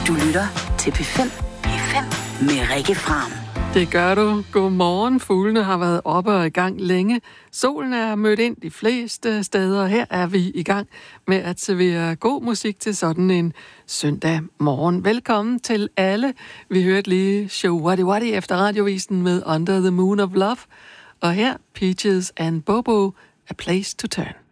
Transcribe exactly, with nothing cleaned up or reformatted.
Du lytter til P fem. P fem med Rikke Fram. Det gør du. Godmorgen. Fuglene har været oppe og i gang længe. Solen er mødt ind de fleste steder. Her er vi i gang med at servere god musik til sådan en søndag morgen. Velkommen til alle. Vi hørte lige Show Waddy Waddy efter radiovisen med Under the Moon of Love. Og her Peaches and Bobo, A Place to Turn.